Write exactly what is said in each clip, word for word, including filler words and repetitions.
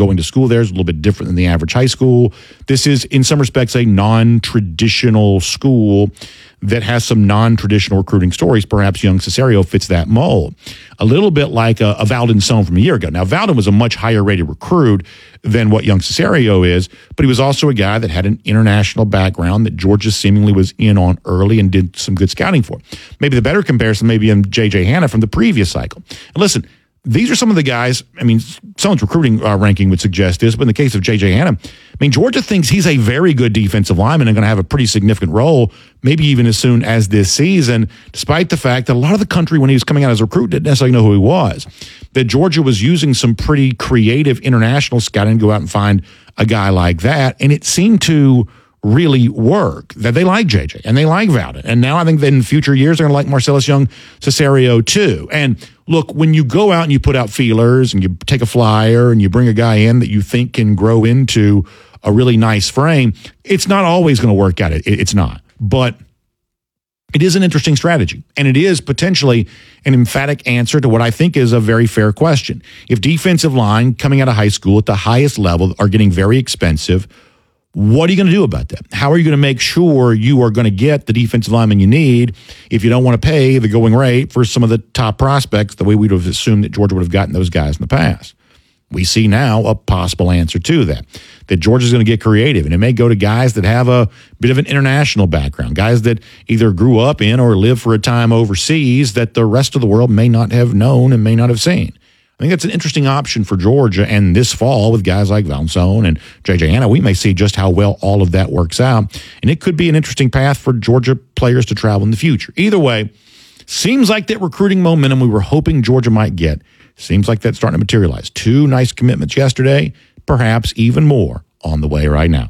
going to school there is a little bit different than the average high school. This is, in some respects, a non-traditional school that has some non-traditional recruiting stories. Perhaps young Cesario fits that mold. A little bit like a, a Valdon Sohn from a year ago. Now, Valdon was a much higher-rated recruit than what young Cesario is, but he was also a guy that had an international background that Georgia seemingly was in on early and did some good scouting for. Maybe the better comparison may be in J J Hanna from the previous cycle. And listen, these are some of the guys, I mean, someone's recruiting uh, ranking would suggest this, but in the case of J J Hanna, I mean, Georgia thinks he's a very good defensive lineman and going to have a pretty significant role, maybe even as soon as this season, despite the fact that a lot of the country, when he was coming out as a recruit, didn't necessarily know who he was. That Georgia was using some pretty creative international scouting to go out and find a guy like that, and it seemed to really work, that they like J J and they like Valdon. And now I think that in future years, they're going to like Marcellus Young Cesario too. And look, when you go out and you put out feelers and you take a flyer and you bring a guy in that you think can grow into a really nice frame, it's not always going to work out. It, it's not. But it is an interesting strategy, and it is potentially an emphatic answer to what I think is a very fair question. If defensive line coming out of high school at the highest level are getting very expensive, what are you going to do about that? How are you going to make sure you are going to get the defensive lineman you need if you don't want to pay the going rate for some of the top prospects the way we would have assumed that Georgia would have gotten those guys in the past? We see now a possible answer to that, that Georgia's going to get creative, and it may go to guys that have a bit of an international background, guys that either grew up in or lived for a time overseas that the rest of the world may not have known and may not have seen. I think that's an interesting option for Georgia, and this fall with guys like Valdon Sohn and J J Hanna, we may see just how well all of that works out, and it could be an interesting path for Georgia players to travel in the future. Either way, seems like that recruiting momentum we were hoping Georgia might get, seems like that's starting to materialize. Two nice commitments yesterday, perhaps even more on the way right now.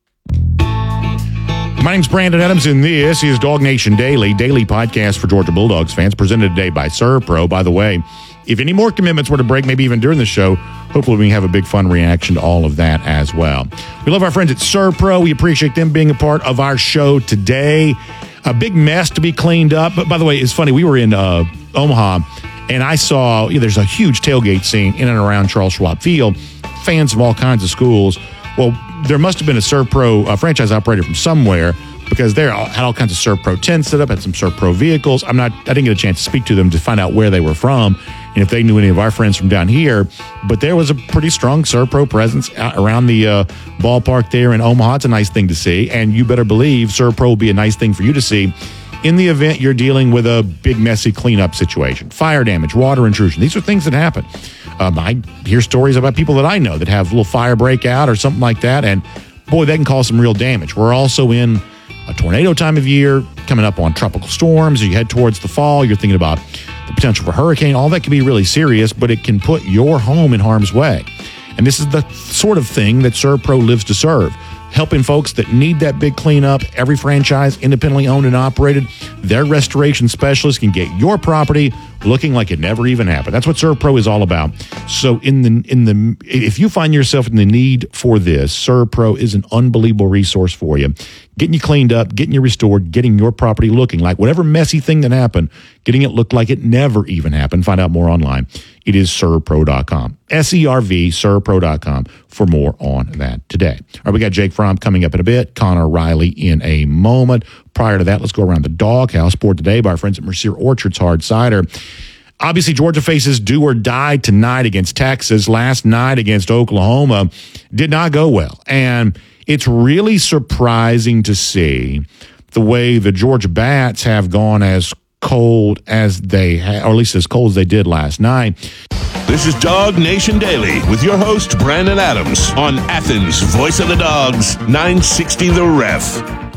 My name's Brandon Adams, and this is Dog Nation Daily, daily podcast for Georgia Bulldogs fans, presented today by ServPro. By the way, if any more commitments were to break, maybe even during the show, hopefully we can have a big fun reaction to all of that as well. We love our friends at ServPro. We appreciate them being a part of our show today. A big mess to be cleaned up. But by the way, it's funny, we were in uh, Omaha, and I saw, you know, there's a huge tailgate scene in and around Charles Schwab Field, fans of all kinds of schools. Well, there must have been a ServPro uh, franchise operator from somewhere, because they had all kinds of ServPro tents set up, had some ServPro vehicles. I'm not, I didn't get a chance to speak to them to find out where they were from and if they knew any of our friends from down here. But there was a pretty strong ServPro presence around the uh, ballpark there in Omaha. It's a nice thing to see, and you better believe ServPro will be a nice thing for you to see in the event you're dealing with a big, messy cleanup situation. Fire damage, water intrusion. These are things that happen. Um, I hear stories about people that I know that have a little fire breakout or something like that, and boy, that can cause some real damage. We're also in a tornado time of year, coming up on tropical storms. As you head towards the fall, you're thinking about the potential for hurricane. All that can be really serious, but it can put your home in harm's way. And this is the sort of thing that ServPro lives to serve, helping folks that need that big cleanup. Every franchise, independently owned and operated, their restoration specialists can get your property looking like it never even happened. That's what ServPro is all about. So in the in the if you find yourself in the need for this, ServPro is an unbelievable resource for you. Getting you cleaned up, getting you restored, getting your property looking like whatever messy thing that happened, getting it look like it never even happened. Find out more online. It is serv pro dot com. S E R V, serv pro dot com for more on that today. All right, we got Jake Fromm coming up in a bit, Connor Riley in a moment. Prior to that, let's go around the doghouse. Poured today by our friends at Mercier Orchards Hard Cider. Obviously, Georgia faces do or die tonight against Texas. Last night against Oklahoma did not go well. And it's really surprising to see the way the Georgia Bats have gone as cold as they ha- or at least as cold as they did last night. This is Dog Nation Daily with your host, Brandon Adams, on Athens' Voice of the Dogs, nine sixty The Ref.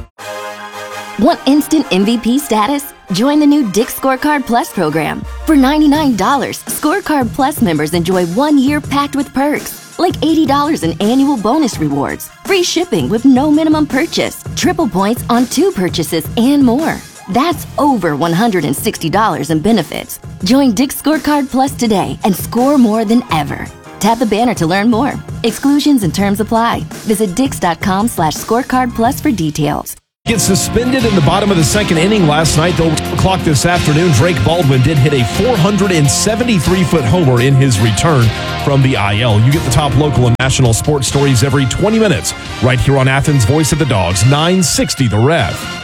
Want instant M V P status? Join the new Dick's Scorecard Plus program. For ninety-nine dollars, Scorecard Plus members enjoy one year packed with perks, like eighty dollars in annual bonus rewards, free shipping with no minimum purchase, triple points on two purchases, and more. That's over one hundred sixty dollars in benefits. Join Dick's Scorecard Plus today and score more than ever. Tap the banner to learn more. Exclusions and terms apply. Visit dix dot com slash scorecard plus for details. Gets suspended in the bottom of the second inning last night. Though clock this afternoon, Drake Baldwin did hit a four hundred seventy-three foot homer in his return from the I L. You get the top local and national sports stories every twenty minutes right here on Athens' Voice of the Dogs, nine sixty The Ref.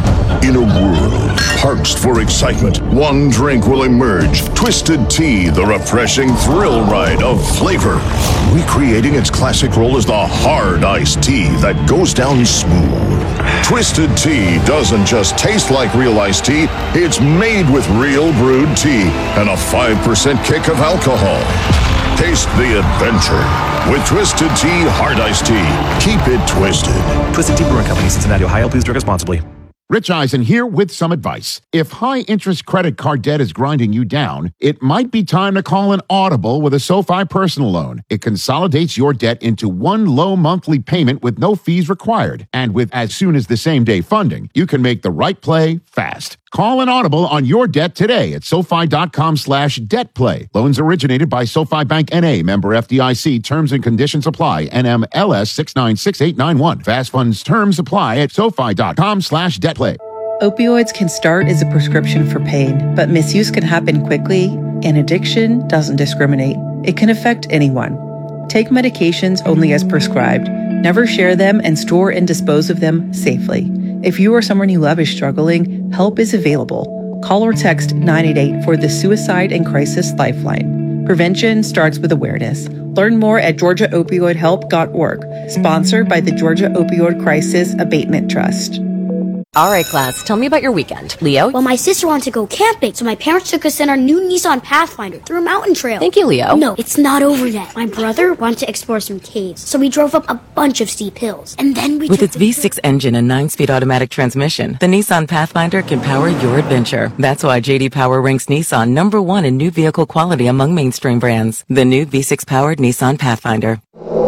In a world parched for excitement, one drink will emerge. Twisted Tea, the refreshing thrill ride of flavor. Recreating its classic role as the hard iced tea that goes down smooth. Twisted Tea doesn't just taste like real iced tea, it's made with real brewed tea and a five percent kick of alcohol. Taste the adventure with Twisted Tea Hard Iced Tea. Keep it twisted. Twisted Tea Brewing Company, Cincinnati, Ohio. Please drink responsibly. Rich Eisen here with some advice. If high-interest credit card debt is grinding you down, it might be time to call an audible with a SoFi personal loan. It consolidates your debt into one low monthly payment with no fees required. And with as soon as the same-day funding, you can make the right play fast. Call an audible on your debt today at SoFi.com slash debt play. Loans originated by SoFi Bank N A, member F D I C. Terms and conditions apply. N M L S six nine six eight nine one. Fast funds terms apply at SoFi.com slash debt play. Opioids can start as a prescription for pain, but misuse can happen quickly, and addiction doesn't discriminate. It can affect anyone. Take medications only as prescribed. Never share them and store and dispose of them safely. If you or someone you love is struggling, help is available. Call or text nine eight eight for the Suicide and Crisis Lifeline. Prevention starts with awareness. Learn more at georgia opioid help dot org. Sponsored by the Georgia Opioid Crisis Abatement Trust. All right, class, tell me about your weekend. Leo? Well, my sister wanted to go camping, so my parents took us in our new Nissan Pathfinder through a mountain trail. Thank you, Leo. No, it's not over yet. My brother wanted to explore some caves, so we drove up a bunch of steep hills. And then we With its the V six engine and nine-speed automatic transmission, the Nissan Pathfinder can power your adventure. That's why J D Power ranks Nissan number one in new vehicle quality among mainstream brands. The new V six-powered Nissan Pathfinder.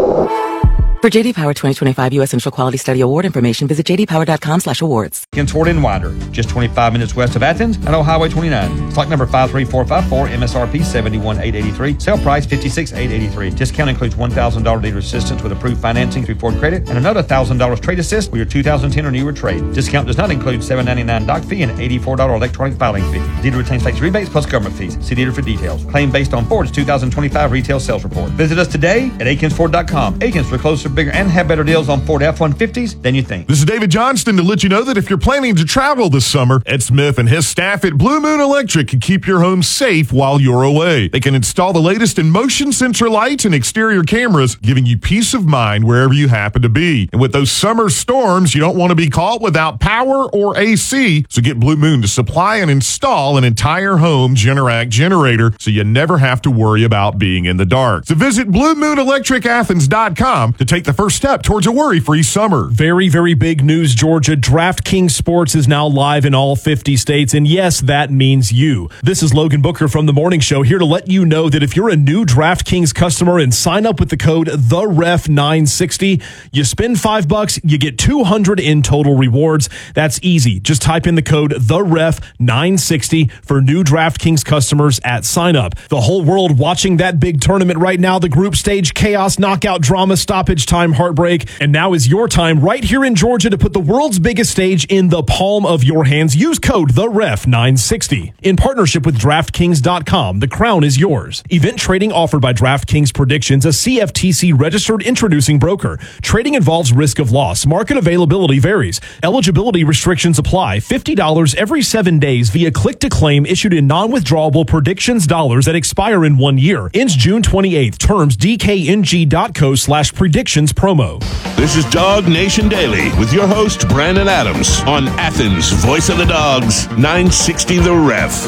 For J D Power twenty twenty-five U S Central Quality Study Award information, visit j d power dot com slash awards. Kinsford and Winder, just twenty-five minutes west of Athens and on Highway twenty-nine. Stock number five three four five four, M S R P seventy-one eight eighty-three, sale price fifty-six eight eighty-three. Discount includes one thousand dollars dealer assistance with approved financing through Ford Credit and another one thousand dollars trade assist with your two thousand ten or newer trade. Discount does not include seven ninety-nine doc fee and eighty-four dollars electronic filing fee. Dealer retains tax rebates plus government fees. See dealer for details. Claim based on Ford's two thousand twenty-five retail sales report. Visit us today at akins ford dot com. Akins, we're closer, bigger, and have better deals on Ford F one fifties than you think. This is David Johnston to let you know that if you're planning to travel this summer, Ed Smith and his staff at Blue Moon Electric can keep your home safe while you're away. They can install the latest in motion sensor lights and exterior cameras, giving you peace of mind wherever you happen to be. And with those summer storms, you don't want to be caught without power or A C, so get Blue Moon to supply and install an entire home Generac generator so you never have to worry about being in the dark. So visit blue moon electric athens dot com to take the first step towards a worry-free summer. Very, very big news, Georgia. DraftKings Sports is now live in all fifty states, and yes, that means you. This is Logan Booker from The Morning Show, here to let you know that if you're a new DraftKings customer and sign up with the code the ref nine sixty, you spend five bucks, you get two hundred in total rewards. That's easy. Just type in the code the ref nine sixty for new DraftKings customers at sign up. The whole world watching that big tournament right now, the group stage, chaos, knockout, drama, stoppage time, heartbreak. And now is your time right here in Georgia to put the world's biggest stage in the palm of your hands. Use code the ref nine sixty. In partnership with DraftKings dot com, the crown is yours. Event trading offered by DraftKings Predictions, a C F T C registered introducing broker. Trading involves risk of loss. Market availability varies. Eligibility restrictions apply. fifty dollars every seven days via click to claim issued in non-withdrawable predictions dollars that expire in one year. Ends June twenty-eighth. Terms d k n g dot co slash predictions promo. This is Dog Nation Daily with your host, Brandon Adams, on Athens' Voice of the Dogs, nine sixty The Ref.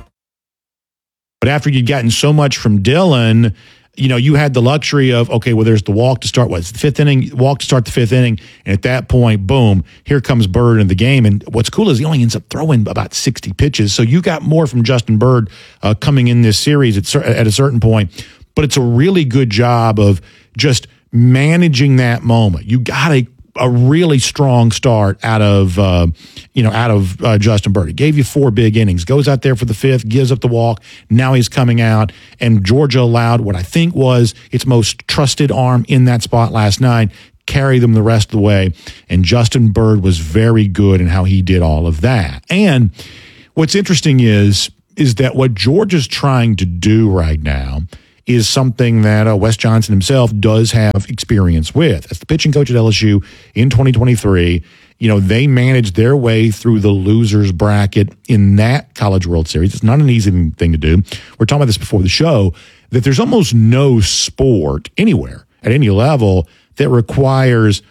But after you'd gotten so much from Dylan, you know, you had the luxury of, okay, well, there's the walk to start, what's the fifth inning, walk to start the fifth inning. And at that point, boom, here comes Bird in the game. And what's cool is he only ends up throwing about sixty pitches. So you got more from Justin Bird uh, coming in this series at, at a certain point. But it's a really good job of just managing that moment. You got a a really strong start out of uh, you know out of uh, Justin Bird. He gave you four big innings, goes out there for the fifth, gives up the walk. Now he's coming out, and Georgia allowed what I think was its most trusted arm in that spot last night, carry them the rest of the way. And Justin Bird was very good in how he did all of that. And what's interesting is, is that what Georgia's trying to do right now is something that uh, Wes Johnson himself does have experience with. As the pitching coach at L S U in twenty twenty-three, you know, they managed their way through the losers bracket in that College World Series. It's not an easy thing to do. We're talking about this before the show, that there's almost no sport anywhere at any level that requires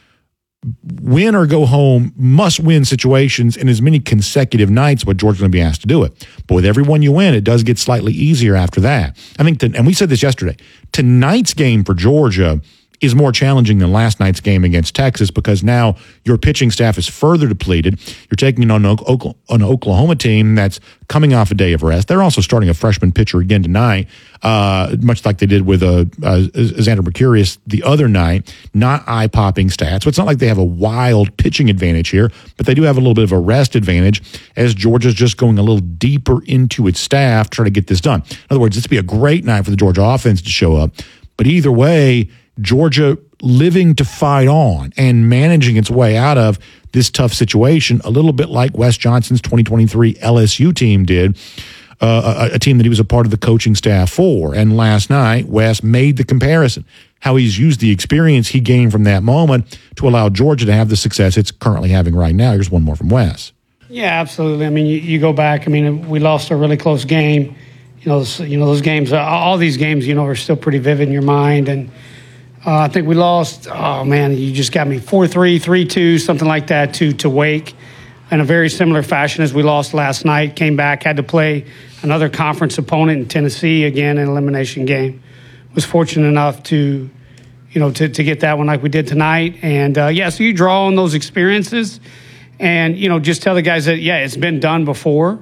win or go home, must-win situations in as many consecutive nights, what Georgia's going to be asked to do it. But with every one you win, it does get slightly easier after that. I think, to, and we said this yesterday, tonight's game for Georgia is more challenging than last night's game against Texas because now your pitching staff is further depleted. You're taking on an Oklahoma team that's coming off a day of rest. They're also starting a freshman pitcher again tonight, uh, much like they did with uh, uh, Xander Mercurius the other night. Not eye-popping stats. So it's not like they have a wild pitching advantage here, but they do have a little bit of a rest advantage as Georgia's just going a little deeper into its staff to try to get this done. In other words, this would be a great night for the Georgia offense to show up. But either way, Georgia living to fight on and managing its way out of this tough situation, a little bit like Wes Johnson's twenty twenty-three L S U team did, uh, a, a team that he was a part of the coaching staff for. And last night, Wes made the comparison, how he's used the experience he gained from that moment to allow Georgia to have the success it's currently having right now. Here's one more from Wes. Yeah, absolutely. I mean, you, you go back. I mean, we lost a really close game. You know, you know those games, all these games, you know, are still pretty vivid in your mind. And Uh, I think we lost, oh, man, you just got me four three, three two, something like that to, to Wake in a very similar fashion as we lost last night. Came back, had to play another conference opponent in Tennessee, again, an elimination game. Was fortunate enough to, you know, to, to get that one like we did tonight. And, uh, yeah, so you draw on those experiences and, you know, just tell the guys that, yeah, it's been done before.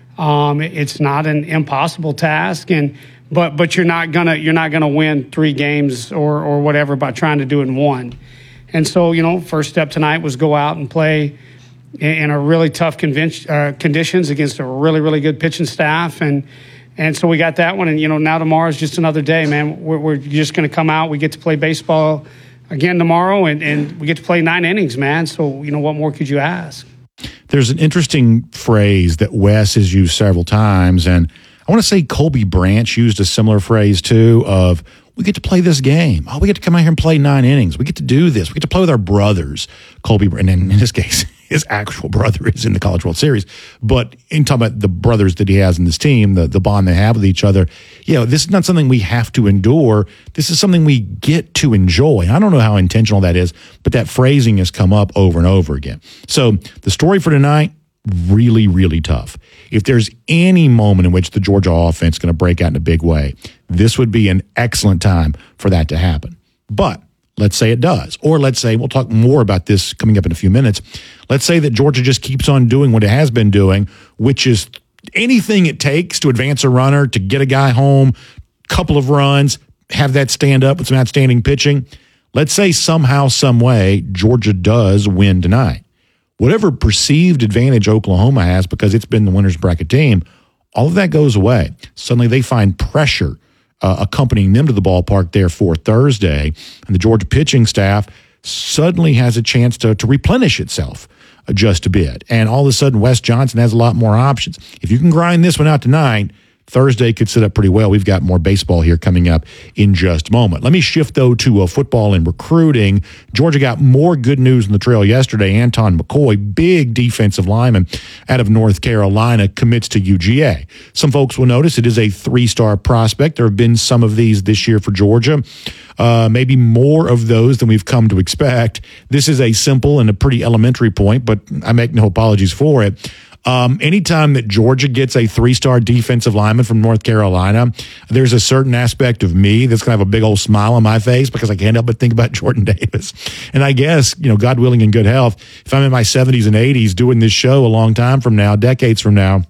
Um, it's not an impossible task. And But but you're not gonna you're not gonna win three games or or whatever by trying to do it in one, and so you know first step tonight was go out and play in, in a really tough convention, uh, conditions against a really really good pitching staff, and and so we got that one, and you know now tomorrow is just another day, man. We're, we're just gonna come out. We get to play baseball again tomorrow, and and we get to play nine innings, man. So you know what more could you ask? There's an interesting phrase that Wes has used several times, and I want to say Colby Branch used a similar phrase, too, of we get to play this game. Oh, we get to come out here and play nine innings. We get to do this. We get to play with our brothers. Colby, and in this case, his actual brother is in the College World Series. But in talking about the brothers that he has in this team, the, the bond they have with each other, you know, this is not something we have to endure. This is something we get to enjoy. And I don't know how intentional that is, but that phrasing has come up over and over again. So the story for tonight, really, really tough. If there's any moment in which the Georgia offense is going to break out in a big way, this would be an excellent time for that to happen. But let's say it does. Or let's say, we'll talk more about this coming up in a few minutes. Let's say that Georgia just keeps on doing what it has been doing, which is anything it takes to advance a runner, to get a guy home, couple of runs, have that stand up with some outstanding pitching. Let's say somehow, some way, Georgia does win tonight. Whatever perceived advantage Oklahoma has because it's been the winner's bracket team, all of that goes away. Suddenly they find pressure uh, accompanying them to the ballpark there for Thursday, and the Georgia pitching staff suddenly has a chance to, to replenish itself uh, just a bit. And all of a sudden, Wes Johnson has a lot more options. If you can grind this one out tonight, Thursday could sit up pretty well. We've got more baseball here coming up in just a moment. Let me shift, though, to uh, football and recruiting. Georgia got more good news in the trail yesterday. Anton McCoy, big defensive lineman out of North Carolina, commits to U G A. Some folks will notice it is a three-star prospect. There have been some of these this year for Georgia, uh, maybe more of those than we've come to expect. This is a simple and a pretty elementary point, but I make no apologies for it. Um, anytime that Georgia gets a three-star defensive lineman from North Carolina, there's a certain aspect of me that's going to have a big old smile on my face because I can't help but think about Jordan Davis. And I guess, you know, God willing in good health, if I'm in my seventies and eighties doing this show a long time from now, decades from now,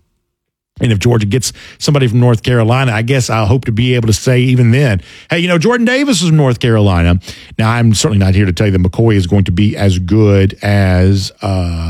and if Georgia gets somebody from North Carolina, I guess I hope to be able to say even then, hey, you know, Jordan Davis is from North Carolina. Now, I'm certainly not here to tell you that McCoy is going to be as good as uh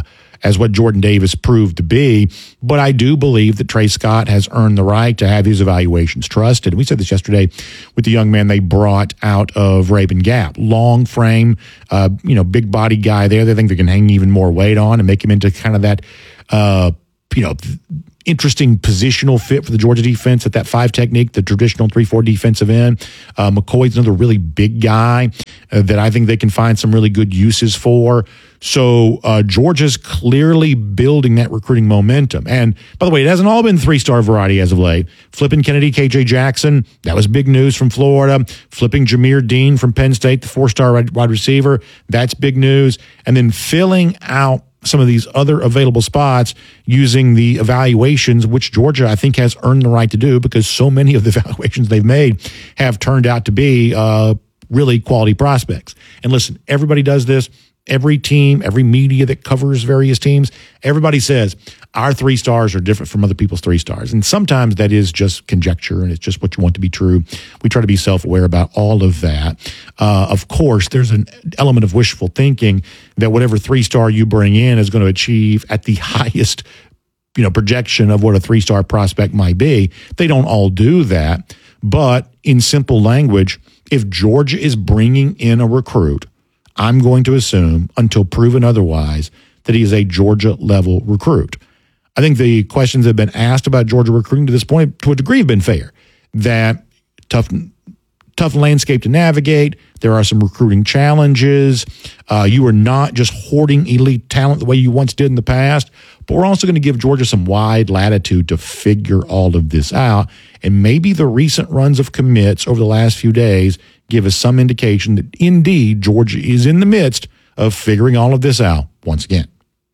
as what Jordan Davis proved to be. But I do believe that Trey Scott has earned the right to have his evaluations trusted. And we said this yesterday with the young man they brought out of Rabun Gap. Long frame, uh, you know, big body guy there. They think they can hang even more weight on and make him into kind of that, uh, you know, interesting positional fit for the Georgia defense at that five technique, the traditional three four defensive end. Uh, McCoy's another really big guy uh, that I think they can find some really good uses for. So uh, Georgia's clearly building that recruiting momentum. And by the way, it hasn't all been three-star variety as of late. Flipping Kennedy, K J Jackson, that was big news from Florida. Flipping Jameer Dean from Penn State, the four-star wide receiver, that's big news. And then filling out some of these other available spots using the evaluations, which Georgia, I think, has earned the right to do because so many of the evaluations they've made have turned out to be uh, really quality prospects. And listen, everybody does this. Every team, every media that covers various teams, everybody says our three stars are different from other people's three stars. And sometimes that is just conjecture and it's just what you want to be true. We try to be self-aware about all of that. Uh, of course, there's an element of wishful thinking that whatever three star you bring in is going to achieve at the highest, you know, projection of what a three-star prospect might be. They don't all do that. But in simple language, if Georgia is bringing in a recruit, I'm going to assume, until proven otherwise, that he is a Georgia-level recruit. I think the questions that have been asked about Georgia recruiting to this point, to a degree, have been fair. That tough, tough landscape to navigate. There are some recruiting challenges. Uh, you are not just hoarding elite talent the way you once did in the past, but we're also going to give Georgia some wide latitude to figure all of this out. And maybe the recent runs of commits over the last few days give us some indication that indeed Georgia is in the midst of figuring all of this out once again.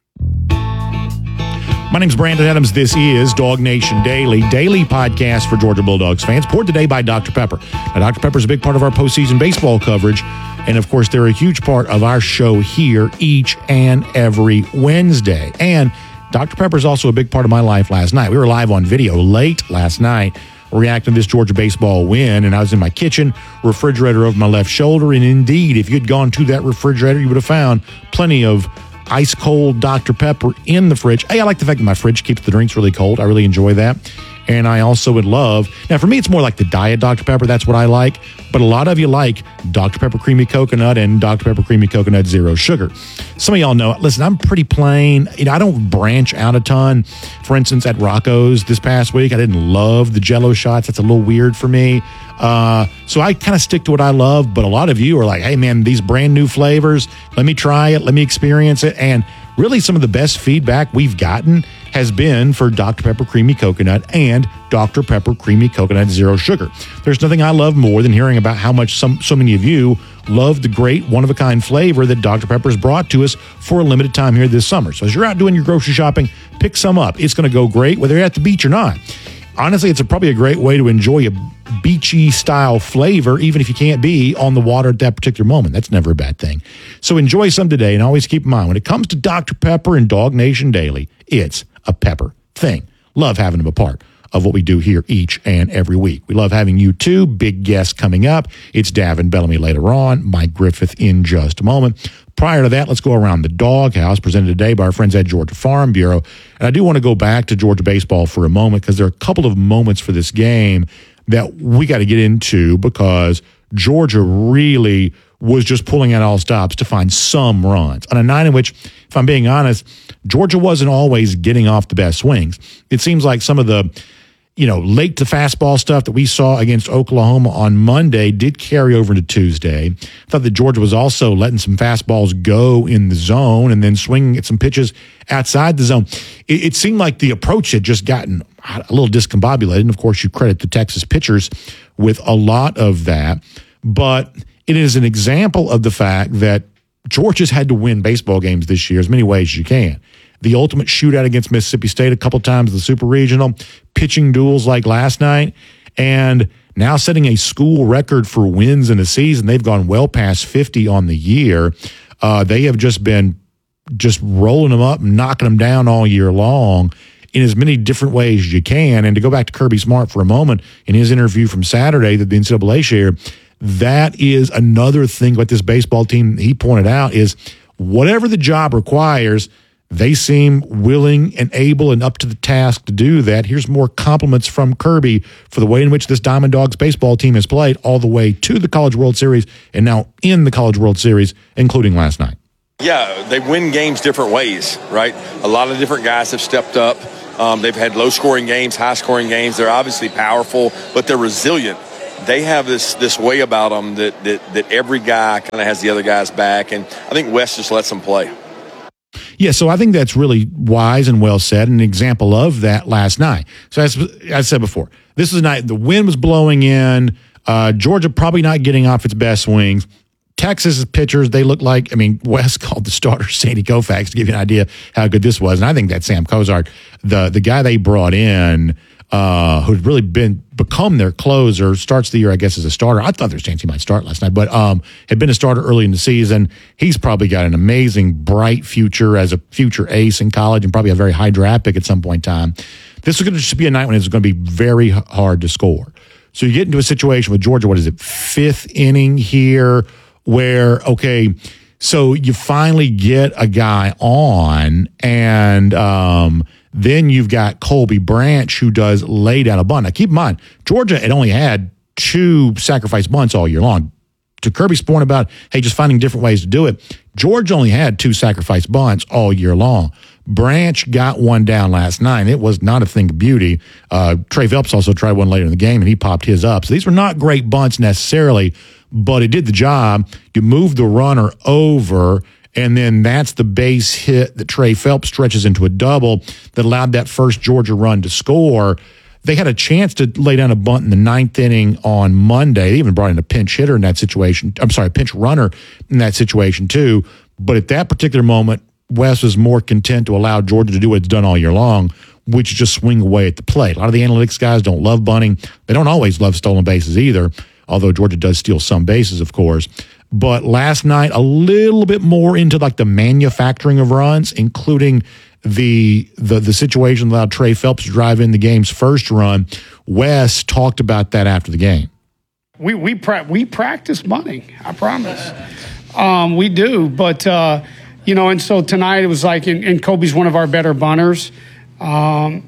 My name's Brandon Adams. This is Dog Nation Daily, daily podcast for Georgia Bulldogs fans, poured today by Doctor Pepper. Now, Doctor Pepper is a big part of our postseason baseball coverage, and of course, they're a huge part of our show here each and every Wednesday. And Doctor Pepper is also a big part of my life last night. We were live on video late last night, reacting to this Georgia baseball win, and I was in my kitchen, refrigerator over my left shoulder, and indeed, if you'd gone to that refrigerator, you would have found plenty of ice-cold Doctor Pepper in the fridge. Hey, I like the fact that my fridge keeps the drinks really cold. I really enjoy that. And I also would love, now for me, it's more like the diet Doctor Pepper. That's what I like. But a lot of you like Doctor Pepper Creamy Coconut and Doctor Pepper Creamy Coconut Zero Sugar. Some of y'all know, listen, I'm pretty plain. You know, I don't branch out a ton. For instance, at Rocco's this past week, I didn't love the Jell-O shots. That's a little weird for me. Uh, so I kind of stick to what I love. But a lot of you are like, hey, man, these brand new flavors, let me try it. Let me experience it. And really, some of the best feedback we've gotten has been for Doctor Pepper Creamy Coconut and Doctor Pepper Creamy Coconut Zero Sugar. There's nothing I love more than hearing about how much some so many of you love the great one-of-a-kind flavor that Doctor Pepper's brought to us for a limited time here this summer. So as you're out doing your grocery shopping, pick some up. It's going to go great whether you're at the beach or not. Honestly, it's a, probably a great way to enjoy a beachy style flavor, even if you can't be on the water at that particular moment. That's never a bad thing. So enjoy some today, and always keep in mind, when it comes to Doctor Pepper and Dog Nation Daily, it's a pepper thing. Love having them a part of what we do here each and every week. We love having you too. Big guests coming up. It's Davin Bellamy later on, Mike Griffith in just a moment. Prior to that, let's go around the doghouse, presented today by our friends at Georgia Farm Bureau. And I do want to go back to Georgia baseball for a moment because there are a couple of moments for this game that we got to get into because Georgia really was just pulling out all stops to find some runs. On a night in which, if I'm being honest, Georgia wasn't always getting off the best swings. It seems like some of the, you know, late to fastball stuff that we saw against Oklahoma on Monday did carry over into Tuesday. I thought that Georgia was also letting some fastballs go in the zone and then swinging at some pitches outside the zone. It, it seemed like the approach had just gotten a little discombobulated. And of course, you credit the Texas pitchers with a lot of that. But it is an example of the fact that Georgia's had to win baseball games this year as many ways as you can. The ultimate shootout against Mississippi State a couple times, the Super Regional, pitching duels like last night, and now setting a school record for wins in a season. They've gone well past fifty on the year. Uh, they have just been just rolling them up and knocking them down all year long in as many different ways as you can. And to go back to Kirby Smart for a moment, in his interview from Saturday that the N C double A shared, that is another thing about this baseball team he pointed out is whatever the job requires, They seem willing and able and up to the task to do that. Here's more compliments from Kirby for the way in which this Diamond Dogs baseball team has played all the way to the College World Series and now in the College World Series, including last night. Yeah, they win games different ways, right? A lot of different guys have stepped up. Um, they've had low-scoring games, high-scoring games. They're obviously powerful, but they're resilient. They have this this way about them that, that, that every guy kind of has the other guy's back, and I think Wes just lets them play. Yeah, so I think that's really wise and well said, an example of that last night. So as I said before, this is a night, the wind was blowing in, uh, Georgia probably not getting off its best swings. Texas's pitchers, they look like, I mean, Wes called the starter Sandy Koufax to give you an idea how good this was. And I think that Sam Cozart, the the guy they brought in, uh, who's really been become their closer, starts the year, I guess, as a starter. I thought there was a chance he might start last night, but um, had been a starter early in the season. He's probably got an amazing, bright future as a future ace in college and probably a very high draft pick at some point in time. This is going to just be a night when it's going to be very hard to score. So you get into a situation with Georgia, what is it, fifth inning here, where, okay, so you finally get a guy on, and um, then you've got Colby Branch, who does lay down a bunt. Now, keep in mind, Georgia had only had two sacrifice bunts all year long. To Kirby's point about, hey, just finding different ways to do it, Georgia only had two sacrifice bunts all year long. Branch got one down last night. It was not a thing of beauty. Uh, Trey Phelps also tried one later in the game, and he popped his up. So these were not great bunts necessarily, but it did the job. You move the runner over, and then that's the base hit that Trey Phelps stretches into a double that allowed that first Georgia run to score. They had a chance to lay down a bunt in the ninth inning on Monday. They even brought in a pinch hitter in that situation. I'm sorry, a pinch runner in that situation too. But at that particular moment, Wes was more content to allow Georgia to do what it's done all year long, which is just swing away at the plate. A lot of the analytics guys don't love bunting. They don't always love stolen bases either, although Georgia does steal some bases, of course. But last night, a little bit more into like the manufacturing of runs, including the the the situation that allowed Trey Phelps to drive in the game's first run. Wes talked about that after the game. We we pra- we practice bunting, I promise. Um, we do, but uh, you know, and so tonight it was like, and, and Kobe's one of our better bunters, um,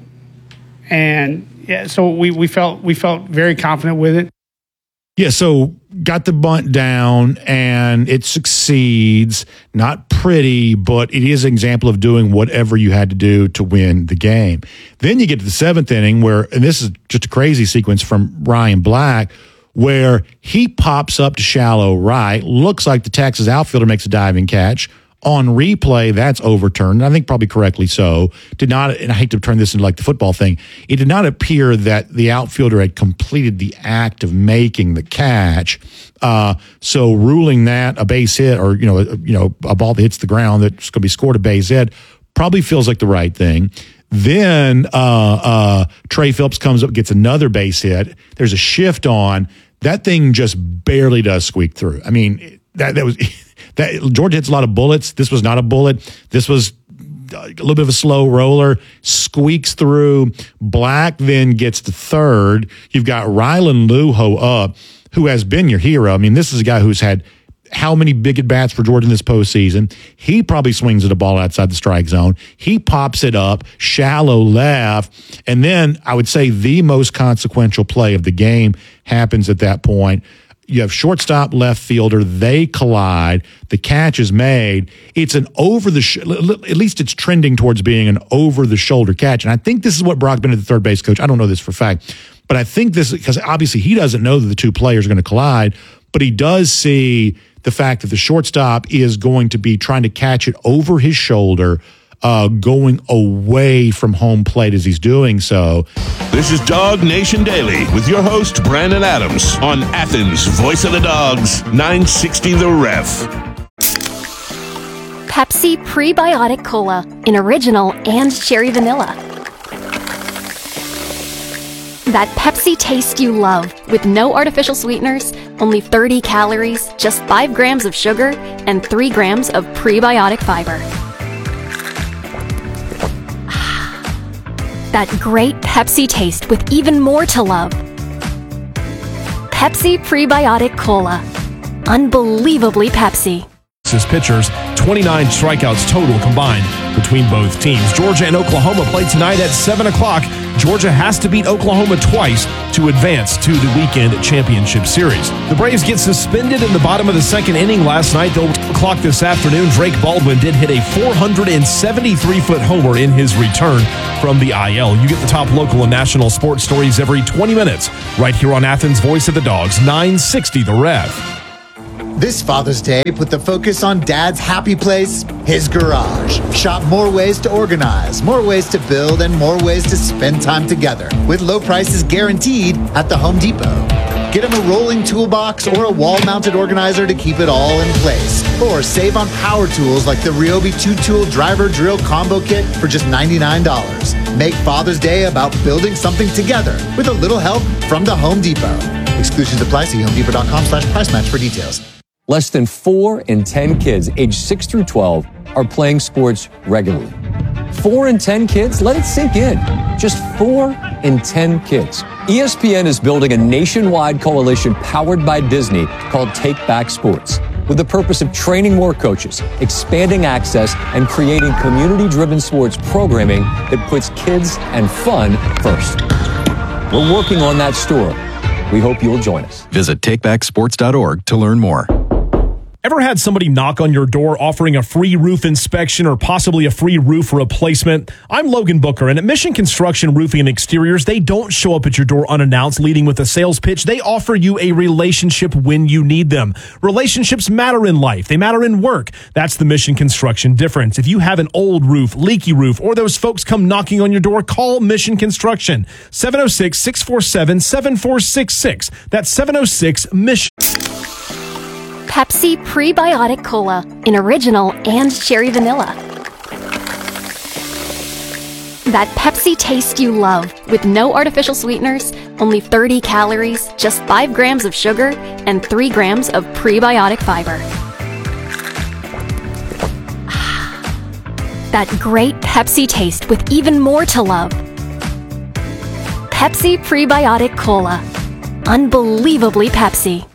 and yeah, so we we felt we felt very confident with it. Yeah, so got the bunt down, and it succeeds. Not pretty, but it is an example of doing whatever you had to do to win the game. Then you get to the seventh inning where, and this is just a crazy sequence from Ryan Black, where he pops up to shallow right, looks like the Texas outfielder makes a diving catch. On replay, that's overturned, and I think probably correctly so. Did not, and I hate to turn this into like the football thing, it did not appear that the outfielder had completed the act of making the catch. Uh, so ruling that a base hit, or you know, a, you know, a ball that hits the ground that's going to be scored a base hit, probably feels like the right thing. Then uh, uh, Trey Phelps comes up, gets another base hit. There's a shift on. That thing just barely does squeak through. I mean, that that was. That Georgia hits a lot of bullets. This was not a bullet. This was a little bit of a slow roller. Squeaks through. Black then gets to third. You've got Rylan Luho up, who has been your hero. I mean, this is a guy who's had how many big at-bats for Georgia in this postseason. He probably swings at a ball outside the strike zone. He pops it up, shallow left. And then I would say the most consequential play of the game happens at that point. You have shortstop, left fielder. They collide. The catch is made. It's an over the sh- at least it's trending towards being an over the shoulder catch. And I think this is what Brock Bennett, the third base coach, I don't know this for a fact, but I think this, because obviously he doesn't know that the two players are going to collide, but he does see the fact that the shortstop is going to be trying to catch it over his shoulder, uh, going away from home plate as he's doing so. This is Dog Nation Daily with your host, Brandon Adams, on Athens' Voice of the Dogs, nine sixty The Ref. Pepsi Prebiotic Cola in original and cherry vanilla. That Pepsi taste you love, with no artificial sweeteners, only thirty calories, just five grams of sugar, and three grams of prebiotic fiber. That great Pepsi taste with even more to love. Pepsi Prebiotic Cola. Unbelievably Pepsi. His pitchers, twenty-nine strikeouts total combined between both teams. Georgia and Oklahoma play tonight at seven o'clock. Georgia has to beat Oklahoma twice to advance to the weekend championship series. The Braves get suspended in the bottom of the second inning last night. They'll clock this afternoon. Drake Baldwin did hit a four hundred seventy-three foot homer in his return from the I L. You get the top local and national sports stories every twenty minutes right here on Athens Voice of the Dogs, nine sixty The Rev. This Father's Day, put the focus on Dad's happy place, his garage. Shop more ways to organize, more ways to build, and more ways to spend time together. With low prices guaranteed at the Home Depot. Get him a rolling toolbox or a wall-mounted organizer to keep it all in place. Or save on power tools like the Ryobi two-tool driver drill combo kit for just ninety-nine dollars. Make Father's Day about building something together with a little help from the Home Depot. Exclusions apply. See homedepot.com slash price match for details. Less than four in ten kids aged six through twelve are playing sports regularly. Four in ten kids? Let it sink in. Just four in ten kids. E S P N is building a nationwide coalition powered by Disney called Take Back Sports, with the purpose of training more coaches, expanding access, and creating community-driven sports programming that puts kids and fun first. We're working on that story. We hope you'll join us. Visit take back sports dot org to learn more. Ever had somebody knock on your door offering a free roof inspection or possibly a free roof replacement? I'm Logan Booker, and at Mission Construction Roofing and Exteriors, they don't show up at your door unannounced leading with a sales pitch. They offer you a relationship when you need them. Relationships matter in life. They matter in work. That's the Mission Construction difference. If you have an old roof, leaky roof, or those folks come knocking on your door, call Mission Construction. seven oh six, six four seven, seven four six six. That's seven oh six Mission. Pepsi Prebiotic Cola in original and cherry vanilla. That Pepsi taste you love with no artificial sweeteners, only thirty calories, just five grams of sugar, and three grams of prebiotic fiber. That great Pepsi taste with even more to love. Pepsi Prebiotic Cola. Unbelievably Pepsi.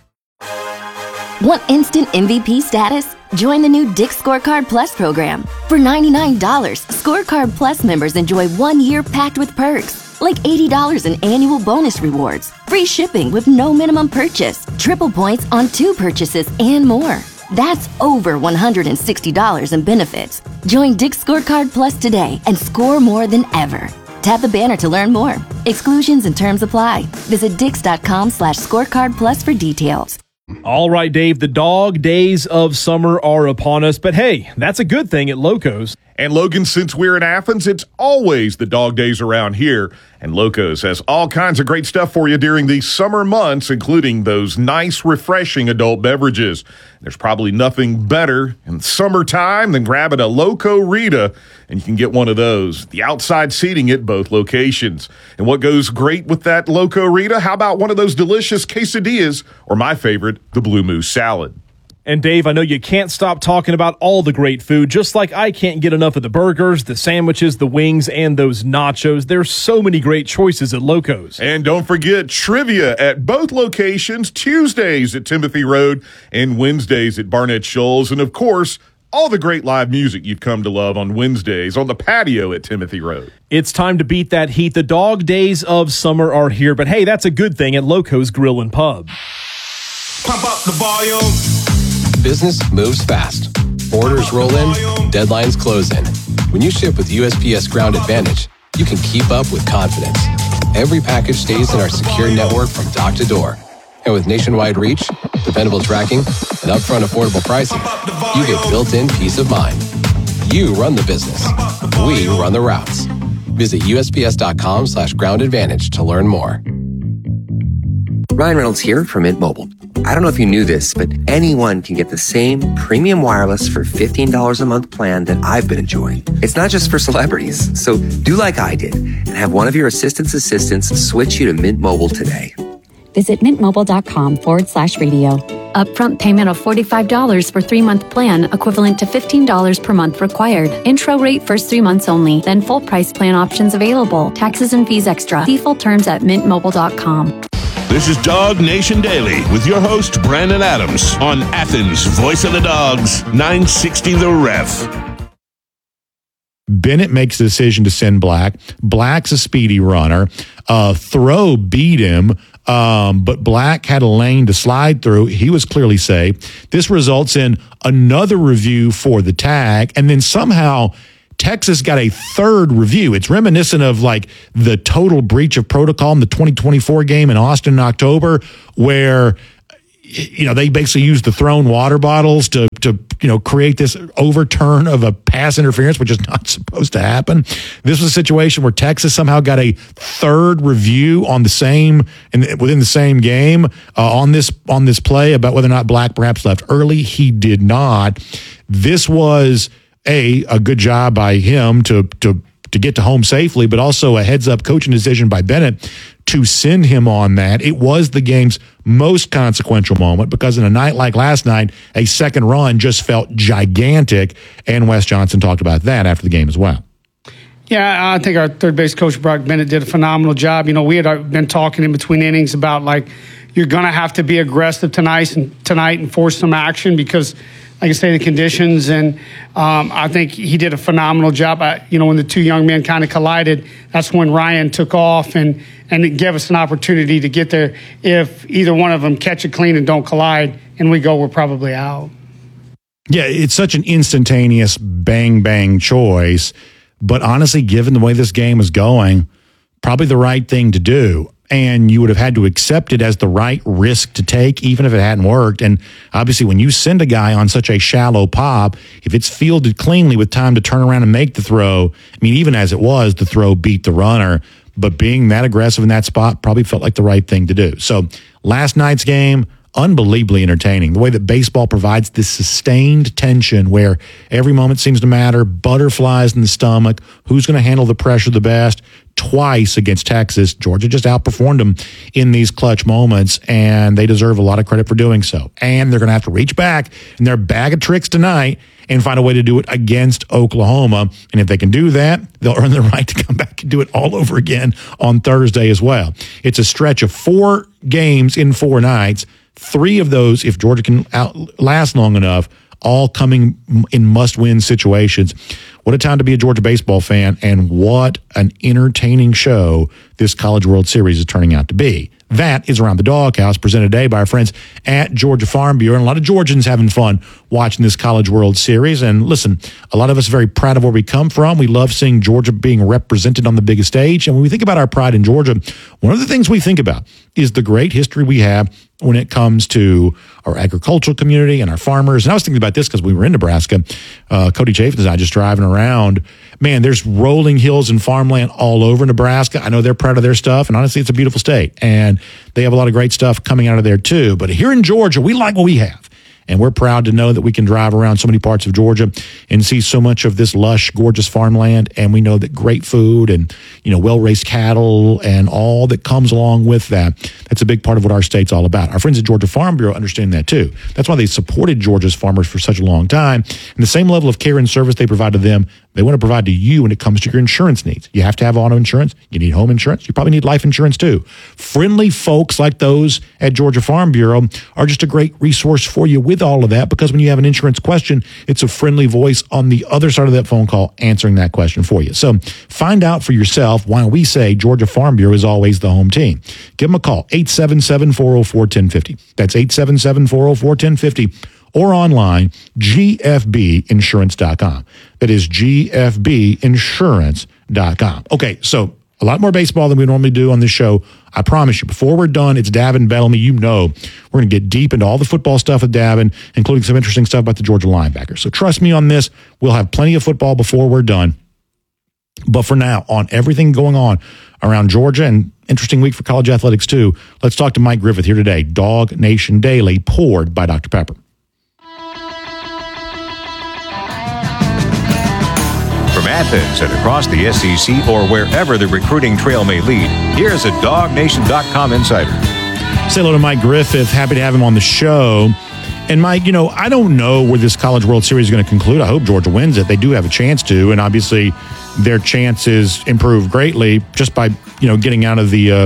Want instant M V P status? Join the new Dick's Scorecard Plus program. For ninety-nine dollars, Scorecard Plus members enjoy one year packed with perks, like eighty dollars in annual bonus rewards, free shipping with no minimum purchase, triple points on two purchases, and more. That's over one hundred sixty dollars in benefits. Join Dick's Scorecard Plus today and score more than ever. Tap the banner to learn more. Exclusions and terms apply. Visit dix.com slash scorecard plus for details. All right, Dave, the dog days of summer are upon us, but hey, that's a good thing at Locos. And Logan, since we're in Athens, it's always the dog days around here. And Locos has all kinds of great stuff for you during these summer months, including those nice, refreshing adult beverages. There's probably nothing better in summertime than grabbing a Loco Rita, and you can get one of those. The outside seating at both locations. And what goes great with that Loco Rita? How about one of those delicious quesadillas, or my favorite, the Blue Moose salad? And Dave, I know you can't stop talking about all the great food, just like I can't get enough of the burgers, the sandwiches, the wings, and those nachos. There's so many great choices at Locos. And don't forget trivia at both locations, Tuesdays at Timothy Road and Wednesdays at Barnett Shoals. And of course, all the great live music you've come to love on Wednesdays on the patio at Timothy Road. It's time to beat that heat. The dog days of summer are here, but hey, that's a good thing at Locos Grill and Pub. Pump up the volume. Business moves fast. Orders roll in, deadlines close in. When you ship with U S P S Ground Advantage, you can keep up with confidence. Every package stays in our secure network from dock to door. And with nationwide reach, dependable tracking, and upfront affordable pricing, you get built-in peace of mind. You run the business. We run the routes. Visit USPS.com slash ground advantage to learn more. Ryan Reynolds here from Mint Mobile. I don't know if you knew this, but anyone can get the same premium wireless for fifteen dollars a month plan that I've been enjoying. It's not just for celebrities. So do like I did and have one of your assistant's assistants switch you to Mint Mobile today. Visit mintmobile.com forward slash radio. Upfront payment of forty-five dollars for three-month plan, equivalent to fifteen dollars per month required. Intro rate first three months only, then full price plan options available. Taxes and fees extra. See full terms at mint mobile dot com. This is Dog Nation Daily with your host, Brandon Adams, on Athens' Voice of the Dogs, nine sixty The Ref. Bennett makes the decision to send Black. Black's a speedy runner. Uh, throw beat him, um, but Black had a lane to slide through. He was clearly safe. This results in another review for the tag, and then somehow Texas got a third review. It's reminiscent of like the total breach of protocol in the twenty twenty-four game in Austin in October, where you know they basically used the thrown water bottles to to you know create this overturn of a pass interference, which is not supposed to happen. This was a situation where Texas somehow got a third review on the same and within the same game uh, on this on this play about whether or not Black perhaps left early. He did not. This was a a good job by him to to to get to home safely, but also a heads up coaching decision by Bennett to send him on that. It was the game's most consequential moment because in a night like last night, a second run just felt gigantic, and Wes Johnson talked about that after the game as well. Yeah, I think our third base coach, Brock Bennett, did a phenomenal job. You know, we had been talking in between innings about, like, you're going to have to be aggressive tonight and, tonight and force some action because, like I say, the conditions, and um, I think he did a phenomenal job. I, you know, when the two young men kind of collided, that's when Ryan took off, and, and it gave us an opportunity to get there. If either one of them catch it clean and don't collide, and we go, we're probably out. Yeah, it's such an instantaneous bang-bang choice, but honestly, given the way this game is going, probably the right thing to do. And you would have had to accept it as the right risk to take, even if it hadn't worked. And obviously, when you send a guy on such a shallow pop, if it's fielded cleanly with time to turn around and make the throw, I mean, even as it was, the throw beat the runner. But being that aggressive in that spot probably felt like the right thing to do. So last night's game, unbelievably entertaining. The way that baseball provides this sustained tension where every moment seems to matter, butterflies in the stomach, who's going to handle the pressure the best. Twice against Texas, Georgia just outperformed them in these clutch moments, and they deserve a lot of credit for doing so. And they're going to have to reach back in their bag of tricks tonight and find a way to do it against Oklahoma. And if they can do that, they'll earn the right to come back and do it all over again on Thursday as well. It's a stretch of four games in four nights. Three of those, if Georgia can outlast long enough, all coming in must-win situations. What a time to be a Georgia baseball fan, and what an entertaining show this College World Series is turning out to be. That is Around the Doghouse, presented today by our friends at Georgia Farm Bureau. And a lot of Georgians having fun watching this College World Series. And listen, a lot of us are very proud of where we come from. We love seeing Georgia being represented on the biggest stage. And when we think about our pride in Georgia, one of the things we think about is the great history we have when it comes to our agricultural community and our farmers. And I was thinking about this because we were in Nebraska. Uh, Cody Chaffin and I just driving around. Man, there's rolling hills and farmland all over Nebraska. I know they're proud of their stuff, and honestly, it's a beautiful state. And they have a lot of great stuff coming out of there, too. But here in Georgia, we like what we have. And we're proud to know that we can drive around so many parts of Georgia and see so much of this lush, gorgeous farmland. And we know that great food and, you know, well-raised cattle and all that comes along with that, that's a big part of what our state's all about. Our friends at Georgia Farm Bureau understand that, too. That's why they supported Georgia's farmers for such a long time. And the same level of care and service they provide to them, they want to provide to you when it comes to your insurance needs. You have to have auto insurance. You need home insurance. You probably need life insurance, too. Friendly folks like those at Georgia Farm Bureau are just a great resource for you with all of that, because when you have an insurance question, it's a friendly voice on the other side of that phone call answering that question for you. So find out for yourself why we say Georgia Farm Bureau is always the home team. Give them a call, eight seven seven, four oh four, one oh five oh. That's eight seven seven, four oh four, one oh five oh. Or online, G F B insurance dot com. That is G F B insurance dot com. Okay, so a lot more baseball than we normally do on this show. I promise you, before we're done, it's Davin Bellamy. You know we're going to get deep into all the football stuff with Davin, including some interesting stuff about the Georgia linebackers. So trust me on this. We'll have plenty of football before we're done. But for now, on everything going on around Georgia, and interesting week for college athletics too, let's talk to Mike Griffith here today. Dog Nation Daily, poured by Doctor Pepper. From Athens and across the S E C or wherever the recruiting trail may lead, here's a dog nation dot com insider. Say hello to Mike Griffith. Happy to have him on the show. And Mike, you know, I don't know where this College World Series is going to conclude. I hope Georgia wins it. They do have a chance to, and obviously their chances improve greatly just by, you know, getting out of the uh,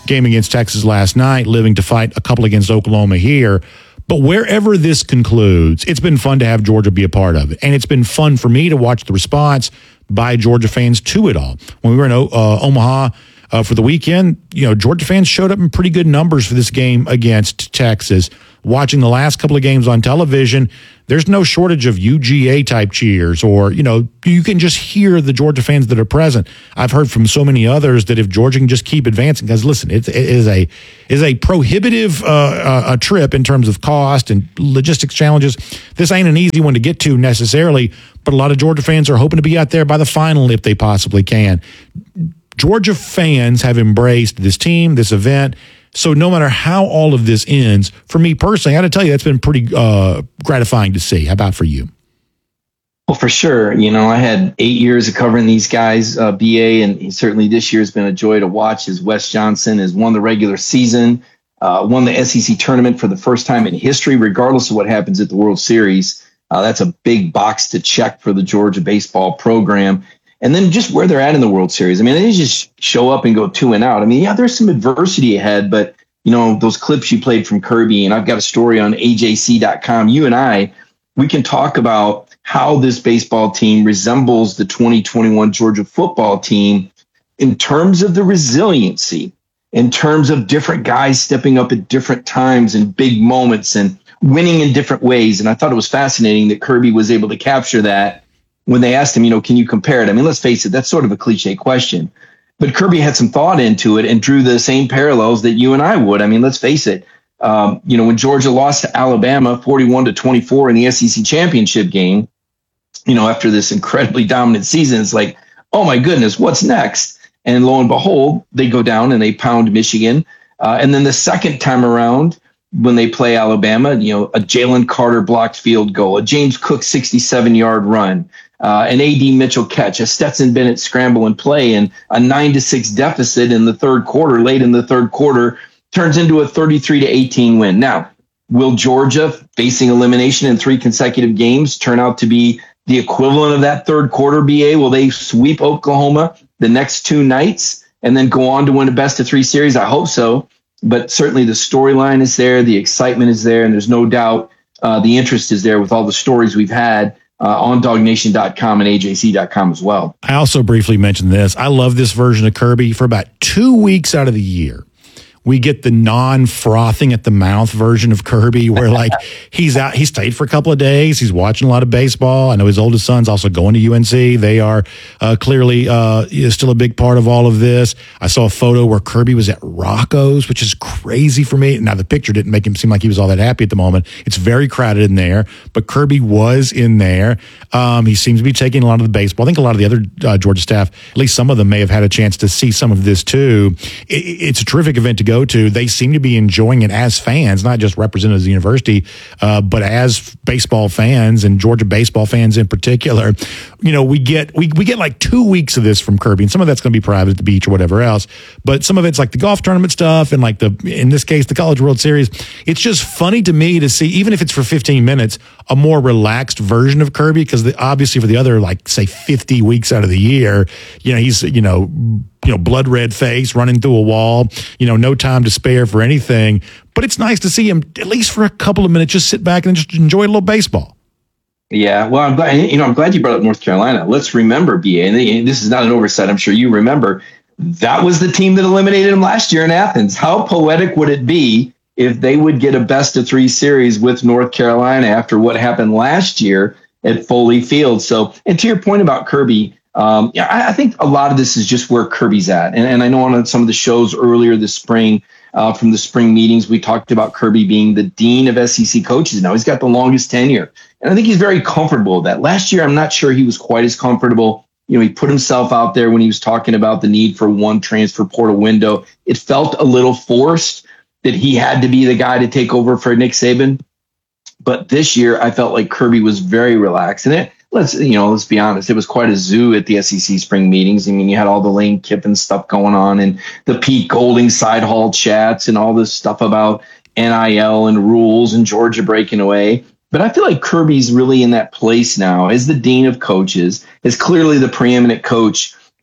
game against Texas last night, living to fight a couple against Oklahoma here. But wherever this concludes, it's been fun to have Georgia be a part of it. And it's been fun for me to watch the response by Georgia fans to it all. When we were in uh, Omaha uh, for the weekend, you know, Georgia fans showed up in pretty good numbers for this game against Texas. Watching the last couple of games on television, there's no shortage of U G A type cheers, or, you know, you can just hear the Georgia fans that are present. I've heard from so many others that if Georgia can just keep advancing, because listen, it, it is a is a prohibitive uh, uh, a trip in terms of cost and logistics challenges. This ain't an easy one to get to necessarily, but a lot of Georgia fans are hoping to be out there by the final if they possibly can. Georgia fans have embraced this team, this event. So no matter how all of this ends, for me personally, I got to tell you, that's been pretty uh, gratifying to see. How about for you? Well, for sure. You know, I had eight years of covering these guys, uh, B A, and certainly this year has been a joy to watch as Wes Johnson has won the regular season, uh, won the S E C tournament for the first time in history, regardless of what happens at the World Series. Uh, that's a big box to check for the Georgia baseball program. And then just where they're at in the World Series. I mean, they didn't just show up and go two and out. I mean, yeah, there's some adversity ahead, but, you know, those clips you played from Kirby, and I've got a story on A J C dot com. You and I, we can talk about how this baseball team resembles the twenty twenty-one Georgia football team in terms of the resiliency, in terms of different guys stepping up at different times and big moments and winning in different ways. And I thought it was fascinating that Kirby was able to capture that when they asked him, you know, can you compare it? I mean, let's face it, that's sort of a cliche question. But Kirby had some thought into it and drew the same parallels that you and I would. I mean, let's face it. Um, you know, when Georgia lost to Alabama forty-one to twenty-four in the S E C championship game, you know, after this incredibly dominant season, it's like, oh my goodness, what's next? And lo and behold, they go down and they pound Michigan. Uh, and then the second time around, when they play Alabama, you know, a Jalen Carter blocked field goal, a James Cook sixty-seven yard run, Uh, an A D Mitchell catch, a Stetson Bennett scramble and play, and a nine to six deficit in the third quarter, late in the third quarter, turns into a thirty-three to eighteen win. Now, will Georgia, facing elimination in three consecutive games, turn out to be the equivalent of that third quarter, B A? Will they sweep Oklahoma the next two nights and then go on to win a best of three series? I hope so. But certainly the storyline is there, the excitement is there, and there's no doubt uh, the interest is there with all the stories we've had Uh, on dog nation dot com and A J C dot com as well. I also briefly mentioned this. I love this version of Kirby. For about two weeks out of the year, we get the non-frothing at the mouth version of Kirby, where like he's out, he stayed for a couple of days. He's watching a lot of baseball. I know his oldest son's also going to U N C. They are uh, clearly uh, still a big part of all of this. I saw a photo where Kirby was at Rocco's, which is crazy for me. Now the picture didn't make him seem like he was all that happy at the moment. It's very crowded in there, but Kirby was in there. Um, he seems to be taking a lot of the baseball. I think a lot of the other uh, Georgia staff, at least some of them, may have had a chance to see some of this too. It, it's a terrific event to go to. They seem to be enjoying it as fans, not just representatives of the university, uh, but as baseball fans and Georgia baseball fans in particular. You know, we get we we get like two weeks of this from Kirby, and some of that's going to be private at the beach or whatever else. But some of it's like the golf tournament stuff, and like the in this case the College World Series. It's just funny to me to see, even if it's for fifteen minutes, a more relaxed version of Kirby, because obviously for the other like say fifty weeks out of the year, you know, he's you know. you know, blood red face, running through a wall, you know, no time to spare for anything. But it's nice to see him, at least for a couple of minutes, just sit back and just enjoy a little baseball. Yeah, well, I'm glad, you know, I'm glad you brought up North Carolina. Let's remember, B A, and this is not an oversight, I'm sure you remember, that was the team that eliminated him last year in Athens. How poetic would it be if they would get a best of three series with North Carolina after what happened last year at Foley Field? So, and to your point about Kirby, Um, yeah, I, I think a lot of this is just where Kirby's at. And, and I know on some of the shows earlier this spring, uh, from the spring meetings, we talked about Kirby being the dean of S E C coaches. Now he's got the longest tenure. And I think he's very comfortable with that. Last year, I'm not sure he was quite as comfortable. You know, he put himself out there when he was talking about the need for one transfer portal window. It felt a little forced that he had to be the guy to take over for Nick Saban. But this year, I felt like Kirby was very relaxed. And it, let's, you know, let's be honest, it was quite a zoo at the S E C spring meetings. I mean, you had all the Lane Kiffin stuff going on and the Pete Golding side hall chats and all this stuff about N I L and rules and Georgia breaking away. But I feel like Kirby's really in that place now as the dean of coaches, as clearly the preeminent coach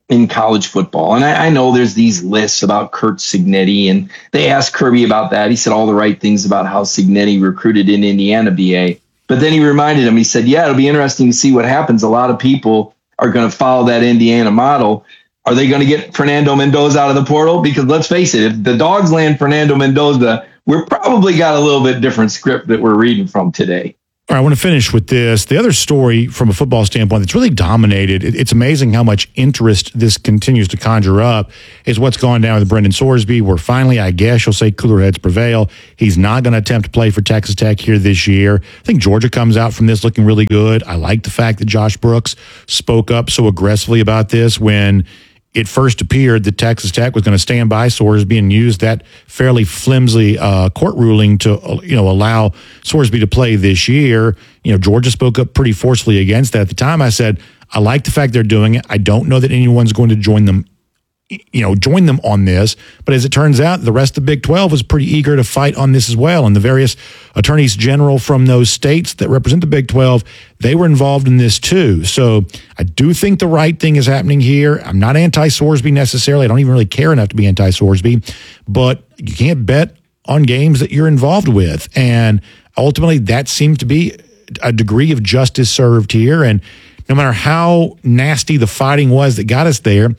in college football. And I, I know there's these lists about Curt Cignetti, and they asked Kirby about that. He said all the right things about how Cignetti recruited in Indiana, B A. But then he reminded him, he said, yeah, it'll be interesting to see what happens. A lot of people are going to follow that Indiana model. Are they going to get Fernando Mendoza out of the portal? Because let's face it, if the Dogs land Fernando Mendoza, we're probably got a little bit different script that we're reading from today. All right, I want to finish with this. The other story from a football standpoint that's really dominated, it, it's amazing how much interest this continues to conjure up, is what's gone down with Brendan Sorsby, where finally, I guess you'll say cooler heads prevail. He's not going to attempt to play for Texas Tech here this year. I think Georgia comes out from this looking really good. I like the fact that Josh Brooks spoke up so aggressively about this when it first appeared that Texas Tech was going to stand by Sorsby and use that fairly flimsy uh, court ruling to, uh, you know, allow Sorsby to play this year. You know, Georgia spoke up pretty forcefully against that. At the time, I said, I like the fact they're doing it. I don't know that anyone's going to join them, you know, join them on this. But as it turns out, the rest of the Big twelve was pretty eager to fight on this as well. And the various attorneys general from those states that represent the Big twelve, they were involved in this too. So I do think the right thing is happening here. I'm not anti-Sorsby necessarily. I don't even really care enough to be anti-Sorsby. But you can't bet on games that you're involved with. And ultimately, that seems to be a degree of justice served here. And no matter how nasty the fighting was that got us there,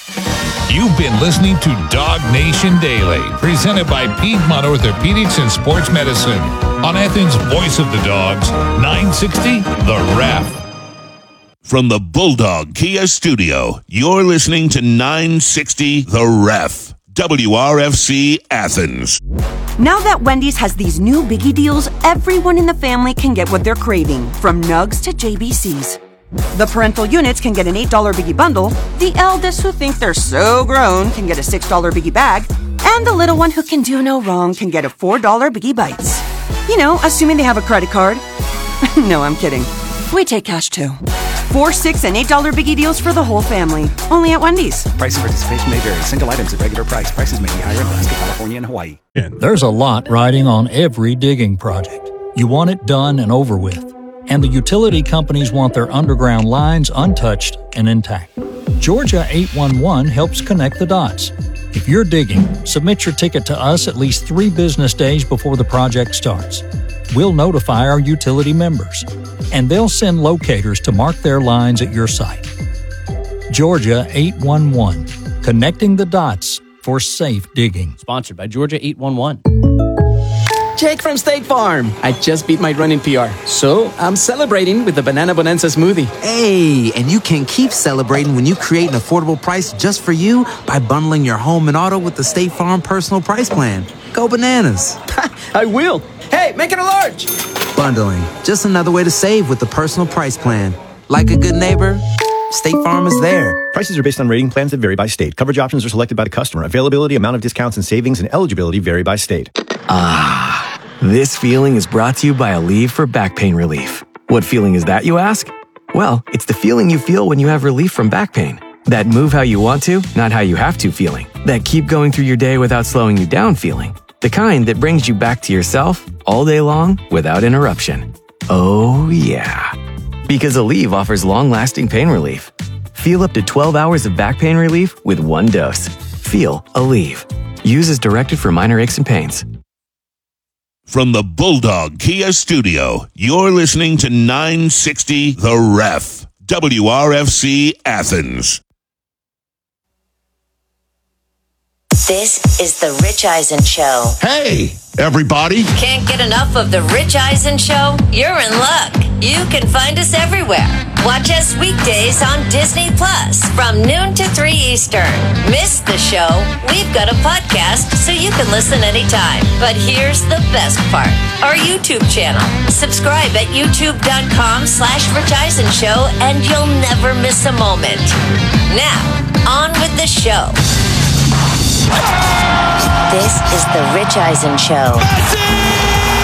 you've been listening to Dog Nation Daily, presented by Piedmont Orthopedics and Sports Medicine on Athens' Voice of the Dogs, nine sixty The Ref. From the Bulldog Kia Studio, you're listening to nine sixty The Ref, W R F C Athens. Now that Wendy's has these new biggie deals, everyone in the family can get what they're craving, from nugs to J B Cs. The parental units can get an eight dollar biggie bundle, the eldest who think they're so grown can get a six dollar biggie bag, and the little one who can do no wrong can get a four dollar biggie bites. You know, assuming they have a credit card. No, I'm kidding. We take cash too. Four, six, and eight dollar biggie deals for the whole family. Only at Wendy's. Price and participation may vary. Single items at regular price. Prices may be higher in Alaska, California, and Hawaii. There's a lot riding on every digging project. You want it done and over with. And the utility companies want their underground lines untouched and intact. Georgia eight one one helps connect the dots. If you're digging, submit your ticket to us at least three business days before the project starts. We'll notify our utility members, and they'll send locators to mark their lines at your site. Georgia eight one one, connecting the dots for safe digging. Sponsored by Georgia eight one one. Jake from State Farm. I just beat my running P R, so I'm celebrating with the Banana Bonanza smoothie. Hey, and you can keep celebrating when you create an affordable price just for you by bundling your home and auto with the State Farm Personal Price Plan. Go bananas. I will. Hey, make it a large. Bundling, just another way to save with the Personal Price Plan. Like a good neighbor, State Farm is there. Prices are based on rating plans that vary by state. Coverage options are selected by the customer. Availability, amount of discounts and savings, and eligibility vary by state. Ah, this feeling is brought to you by Aleve for back pain relief. What feeling is that, you ask? Well, it's the feeling you feel when you have relief from back pain. That move how you want to, not how you have to feeling. That keep going through your day without slowing you down feeling. The kind that brings you back to yourself all day long without interruption. Oh, yeah. Because Aleve offers long-lasting pain relief. Feel up to twelve hours of back pain relief with one dose. Feel Aleve. Use as directed for minor aches and pains. From the Bulldog Kia Studio, you're listening to nine sixty The Ref, W R F C Athens. This is the Rich Eisen Show. Hey, everybody. Can't get enough of the Rich Eisen Show? You're in luck. You can find us everywhere. Watch us weekdays on Disney Plus from noon to three Eastern. Miss the show? We've got a podcast so you can listen anytime. But here's the best part. Our YouTube channel. Subscribe at youtube.com slash Rich Eisen Show and you'll never miss a moment. Now, on with the show. This is the Rich Eisen Show. Messi!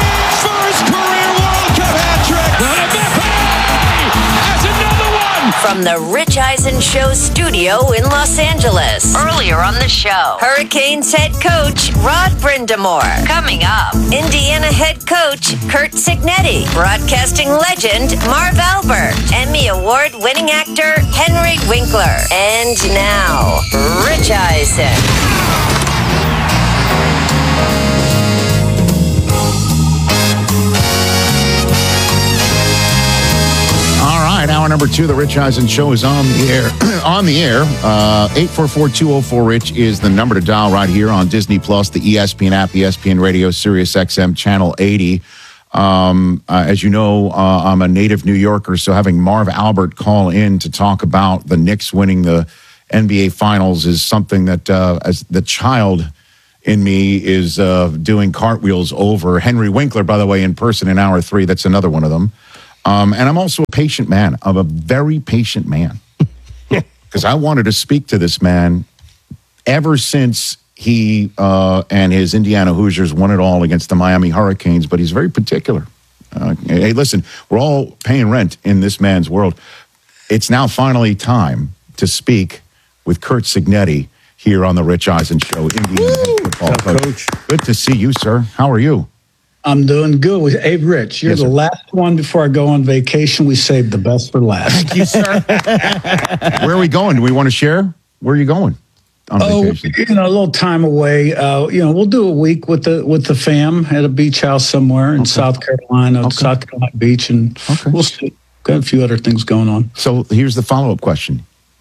First career World Cup hat-trick! Has another one! From from the Rich Eisen Show studio in Los Angeles. Earlier on the show, Hurricanes head coach Rod Brindamore. Coming up, Indiana head coach Curt Cignetti. Broadcasting legend Marv Albert. Emmy Award-winning actor Henry Winkler. And now, Rich Eisen. Hour number two, the Rich Eisen Show is on the air. on the air, uh, eight four four, two oh four, RICH is the number to dial right here on Disney Plus, the E S P N app, E S P N Radio, Sirius X M, Channel eighty. Um, uh, as you know, uh, I'm a native New Yorker, so having Marv Albert call in to talk about the Knicks winning the N B A Finals is something that, uh, as the child in me is uh, doing cartwheels over. Henry Winkler, by the way, in person in hour three, that's another one of them. Um, and I'm also a patient man. I'm a very patient man because I wanted to speak to this man ever since he uh, and his Indiana Hoosiers won it all against the Miami Hurricanes. But he's very particular. Uh, hey, listen, we're all paying rent in this man's world. It's now finally time to speak with Curt Cignetti here on the Rich Eisen Show. Indiana football coach. coach. Good to see you, sir. How are you? I'm doing good. Hey, Rich, you're yes, the sir. last one before I go on vacation. We saved the best for last. Thank you, sir. Where are we going? Do we want to share? Where are you going on oh, vacation? You know, a little time away. Uh, you know, we'll do a week with the with the fam at a beach house somewhere in okay. South Carolina, okay. South Carolina Beach, and okay. we'll see. Got a few other things going on. So here's the follow-up question.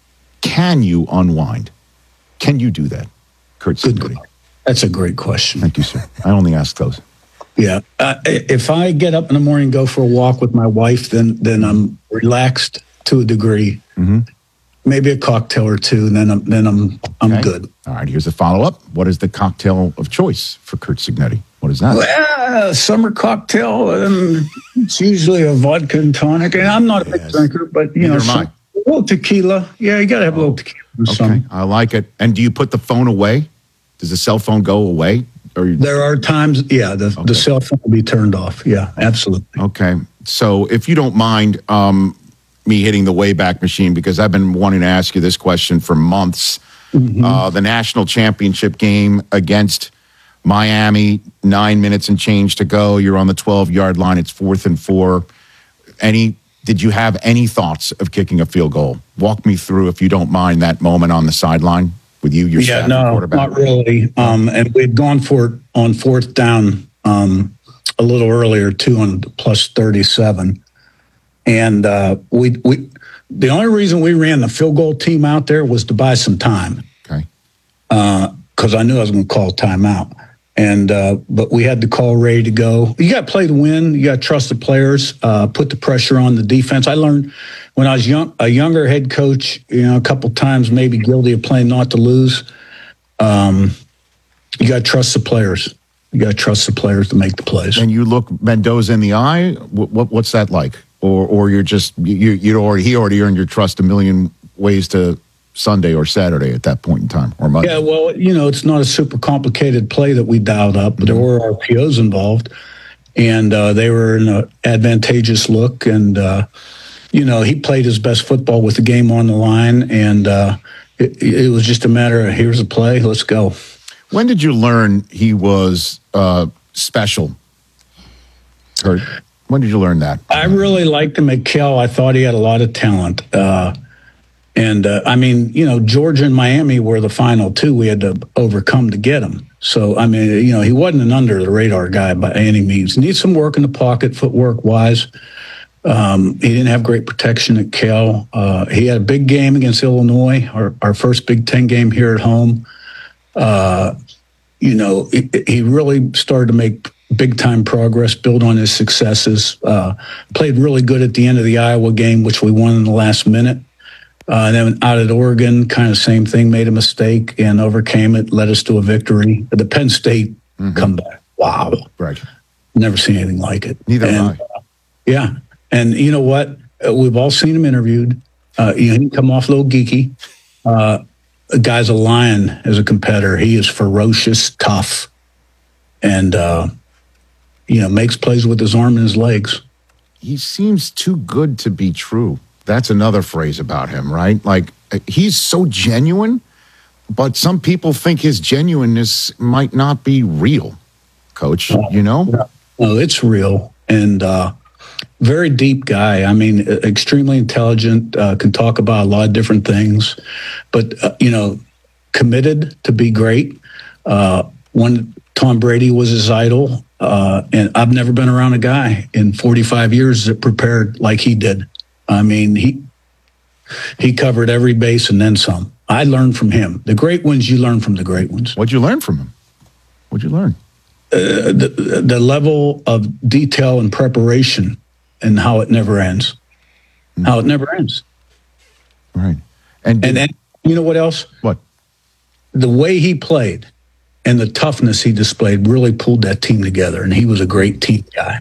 Can you unwind? Can you do that, Curt Cignetti? That's a great question. Thank you, sir. I only ask those. Yeah. Uh, if I get up in the morning and go for a walk with my wife, then then I'm relaxed to a degree. Mm-hmm. Maybe a cocktail or two, and then I'm then I'm I'm okay. good. All right. Here's a follow up. What is the cocktail of choice for Curt Cignetti? What is that? Well, uh, summer cocktail. Um, it's usually a vodka and tonic, and I'm not a yes. big drinker, but you Neither know, some, a little tequila. Yeah, you got to have oh. a little tequila. Okay, summer. I like it. And do you put the phone away? Does the cell phone go away? Or you... There are times, yeah, the, okay. the cell phone will be turned off. Yeah, absolutely. Okay. So if you don't mind um, me hitting the Wayback Machine, because I've been wanting to ask you this question for months. Mm-hmm. Uh, the national championship game against Miami, nine minutes and change to go. You're on the twelve-yard line. It's fourth and four. Any? Did you have any thoughts of kicking a field goal? Walk me through, if you don't mind, that moment on the sideline. With you, your yeah, no, not really. Um, and we'd gone for it on fourth down um, a little earlier, too, on plus thirty-seven. And uh, we we the only reason we ran the field goal team out there was to buy some time. Okay. Because uh, I knew I was going to call timeout. And uh, but we had the call ready to go. You got to play to win. You got to trust the players. Uh, put the pressure on the defense. I learned when I was young, a younger head coach. You know, a couple times maybe guilty of playing not to lose. Um, you got to trust the players. You got to trust the players to make the plays. And you look Mendoza in the eye. What, what what's that like? Or or you're just you you already he already earned your trust a million ways to Sunday or Saturday at that point in time, or Monday? Yeah, well, you know, it's not a super complicated play that we dialed up. Mm-hmm. There were R P Os involved, and uh, they were in an advantageous look. And, uh, you know, he played his best football with the game on the line, and uh, it, it was just a matter of, here's a play, let's go. When did you learn he was uh, special? Or when did you learn that? I really liked him at Cal. I thought he had a lot of talent. Uh And, uh, I mean, you know, Georgia and Miami were the final two we had to overcome to get him. So, I mean, you know, he wasn't an under-the-radar guy by any means. Needs some work in the pocket, footwork-wise. Um, he didn't have great protection at Cal. Uh, he had a big game against Illinois, our, our first Big Ten game here at home. Uh, you know, he, he really started to make big-time progress, build on his successes. Uh, played really good at the end of the Iowa game, which we won in the last minute. Uh, and then out at Oregon, kind of same thing, made a mistake and overcame it, led us to a victory. The Penn State mm-hmm. comeback, wow. Right. Never seen anything like it. Neither and, have I. Uh, yeah. And you know what? Uh, we've all seen him interviewed. Uh, you know, he come off a little geeky. Uh, the guy's a lion as a competitor. He is ferocious, tough, and, uh, you know, makes plays with his arm and his legs. He seems too good to be true. That's another phrase about him, right? Like, he's so genuine, but some people think his genuineness might not be real, Coach, you know? No, it's real. And uh, very deep guy. I mean, extremely intelligent, uh, can talk about a lot of different things, but, uh, you know, committed to be great. Uh, when Tom Brady was his idol, uh, and I've never been around a guy in forty-five years that prepared like he did. I mean, he he covered every base and then some. I learned from him. The great ones, you learn from the great ones. What'd you learn from him? What'd you learn? Uh, the, the level of detail and preparation and how it never ends. Mm. How it never ends. Right. And, and, and you know what else? What? The way he played and the toughness he displayed really pulled that team together, and he was a great team guy.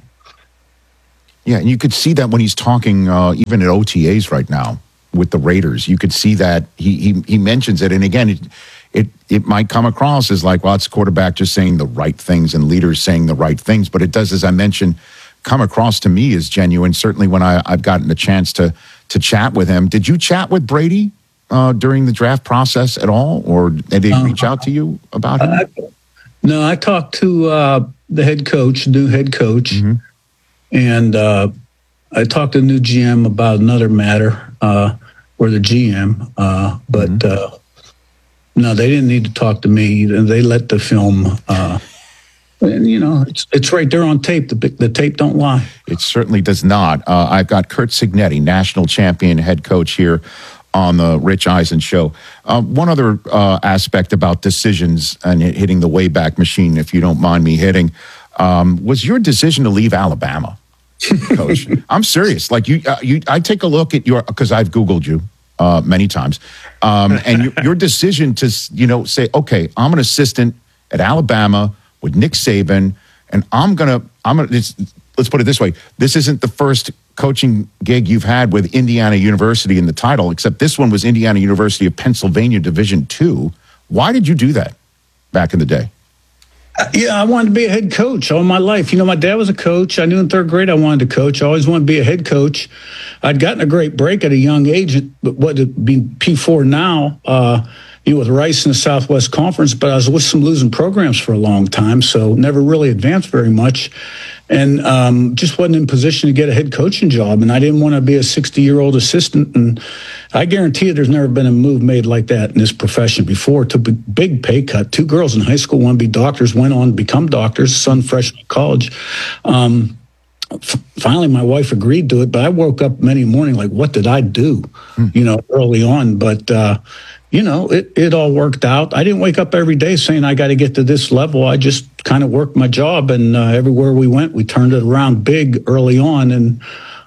Yeah, and you could see that when he's talking, uh, even at O T As right now with the Raiders. You could see that he he, he mentions it, and again, it, it it might come across as like, well, it's quarterback just saying the right things and leaders saying the right things, but it does, as I mentioned, come across to me as genuine. Certainly, when I, I've gotten a chance to to chat with him. Did you chat with Brady uh, during the draft process at all, or did he uh, reach out to you about him? I, no, I talked to uh, the head coach, new head coach. Mm-hmm. And uh, I talked to the new G M about another matter, uh, or the G M, uh, but mm-hmm. uh, no, they didn't need to talk to me. They let the film, uh, and you know, it's it's right there on tape. The the tape don't lie. It certainly does not. Uh, I've got Curt Cignetti, national champion head coach here on the Rich Eisen Show. Uh, one other uh, aspect about decisions and hitting the Wayback Machine, if you don't mind me hitting, um, was your decision to leave Alabama. Coach, I'm serious. Like you, uh, you, I take a look at your, because I've Googled you uh, many times, um, and your, your decision to, you know, say, okay, I'm an assistant at Alabama with Nick Saban, and I'm gonna, I'm gonna. It's, let's put it this way: this isn't the first coaching gig you've had with Indiana University in the title, except this one was Indiana University of Pennsylvania Division Two. Why did you do that back in the day? Yeah, I wanted to be a head coach all my life. You know, my dad was a coach. I knew in third grade I wanted to coach. I always wanted to be a head coach. I'd gotten a great break at a young age, but what would be P four now, uh, you know, with Rice in the Southwest Conference, but I was with some losing programs for a long time, so never really advanced very much. And um, just wasn't in position to get a head coaching job. And I didn't want to be a sixty-year-old assistant. And I guarantee you there's never been a move made like that in this profession before. Took a big pay cut. Two girls in high school wanted to be doctors, went on to become doctors, son fresh in college. Um, f- finally, my wife agreed to it, but I woke up many morning like, what did I do? Hmm. You know, early on. But, uh, you know, it, it all worked out. I didn't wake up every day saying I got to get to this level. I just kind of worked my job, and uh, everywhere we went, we turned it around big early on, and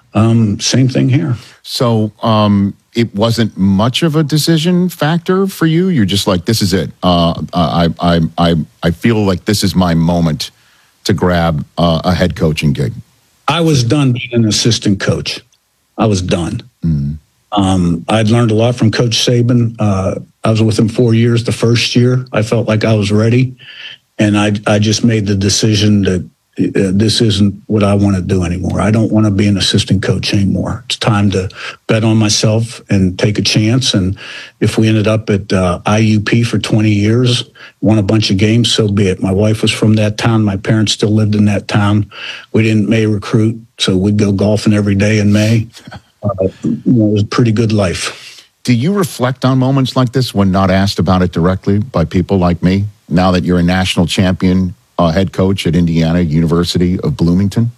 um, same thing here. So um, it wasn't much of a decision factor for you? You're just like, this is it. Uh, I, I, I, I feel like this is my moment to grab uh, a head coaching gig. I was done being an assistant coach. I was done. Mm. Um, I'd learned a lot from Coach Saban. Uh, I was with him four years. The first year, I felt like I was ready, and I I just made the decision that uh, this isn't what I want to do anymore. I don't want to be an assistant coach anymore. It's time to bet on myself and take a chance. And if we ended up at uh, I U P for twenty years, won a bunch of games, so be it. My wife was from that town. My parents still lived in that town. We didn't May recruit, so we'd go golfing every day in May. Uh, it was a pretty good life. Do you reflect on moments like this when not asked about it directly by people like me, now that you're a national champion uh, head coach at Indiana University of Bloomington?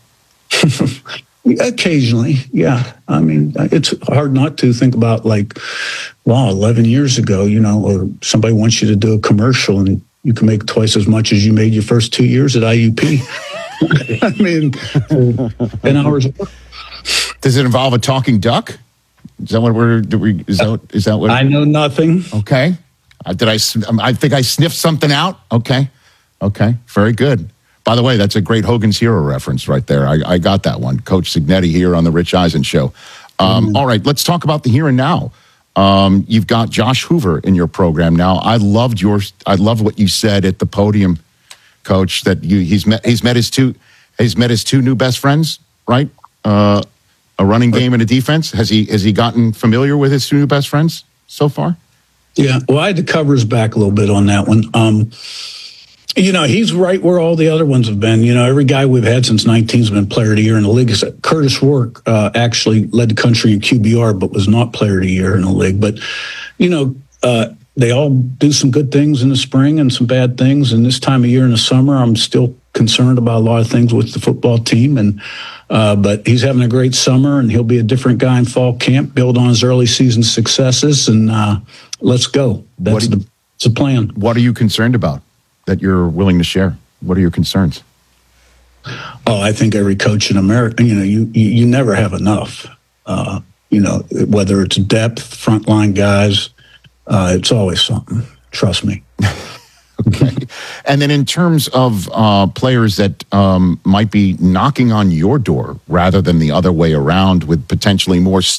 Occasionally, yeah. I mean, it's hard not to think about, like, wow, eleven years ago, you know, or somebody wants you to do a commercial and you can make twice as much as you made your first two years at I U P. I mean, ten hours of work. Does it involve a talking duck? Is that what we're? Do we, is that is that what? I know nothing. Okay. Uh, did I? I think I sniffed something out. Okay. Okay. Very good. By the way, that's a great Hogan's Hero reference right there. I, I got that one. Coach Cignetti here on the Rich Eisen Show. Um, mm-hmm. All right, let's talk about the here and now. Um, you've got Josh Hoover in your program now. I loved your. I love what you said at the podium, Coach. That you he's met he's met his two he's met his two new best friends, right? Uh, a running game and a defense? Has he has he gotten familiar with his two new best friends so far? Yeah, well, I had to cover his back a little bit on that one. Um, you know, he's right where all the other ones have been. You know, every guy we've had since nineteen has been player of the year in the league. Curtis Rourke uh, actually led the country in Q B R, but was not player of the year in the league. But, you know, uh, they all do some good things in the spring and some bad things. And this time of year in the summer, I'm still concerned about a lot of things with the football team. And uh, but he's having a great summer, and he'll be a different guy in fall camp, build on his early season successes, and uh, let's go. That's you, the, that's the plan. What are you concerned about that you're willing to share? What are your concerns? Oh, I think every coach in America, you know, you you, you never have enough. Uh, you know, whether it's depth, frontline guys, uh, it's always something. Trust me. Okay. And then in terms of uh, players that um, might be knocking on your door rather than the other way around with potentially more